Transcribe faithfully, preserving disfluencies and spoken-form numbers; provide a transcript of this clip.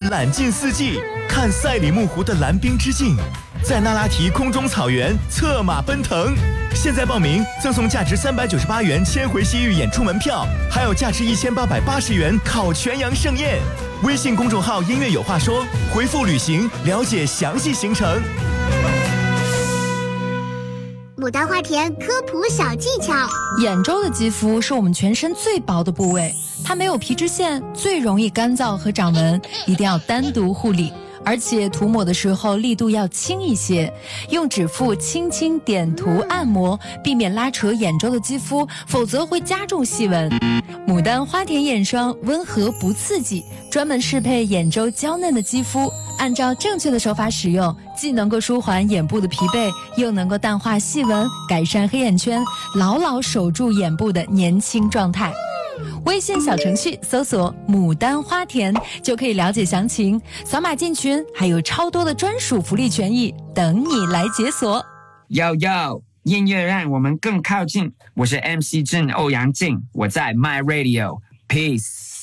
揽尽四季，看赛里木湖的蓝冰之境，在那拉提空中草原策马奔腾。现在报名赠送价值三百九十八元千回西域演出门票，还有价值一千八百八十元烤全羊盛宴。微信公众号音乐有话说，回复旅行了解详细行程。 牡丹花田科普小技巧： 眼周的肌肤是我们全身最薄的部位，它没有皮脂腺，最容易干燥和长纹，一定要单独护理。而且涂抹的时候力度要轻一些，用指腹轻轻点涂按摩，避免拉扯眼周的肌肤，否则会加重细纹。牡丹花田眼霜温和不刺激，专门适配眼周娇嫩的肌肤，按照正确的手法使用，既能够舒缓眼部的疲惫，又能够淡化细纹，改善黑眼圈，牢牢守住眼部的年轻状态。微信小程序搜索牡丹花田就可以了解详情，扫码进群还有超多的专属福利权益等你来解锁。 Yo Yo， 音乐让我们更靠近，我是 M C 郑欧阳靖，我在 My Radio， Peace。